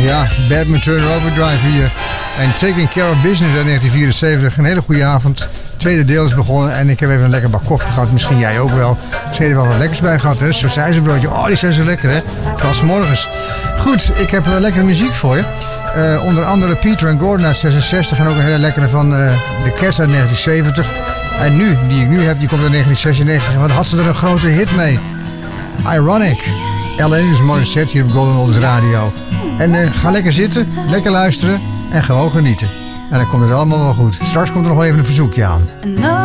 Ja, Badminton Overdrive hier. En Taking Care of Business uit 1974. Een hele goede avond. Tweede deel is begonnen en ik heb even een lekker bak koffie gehad. Misschien jij ook wel. Misschien heb je er wel wat lekkers bij gehad, hè? Sausijzenbroodje. Oh, die zijn zo lekker, hè? Vooral 's morgens. Goed, ik heb lekkere muziek voor je. Onder andere Peter and Gordon uit 66 en ook een hele lekkere van The Cats uit 1970. En nu, die ik nu heb, die komt uit 1996. Want had ze er een grote hit mee. Ironic. Alanis Morissette hier op Golden Oldies Radio. En ga lekker zitten, lekker luisteren en gewoon genieten. En dan komt het allemaal wel goed. Straks komt er nog wel even een verzoekje aan.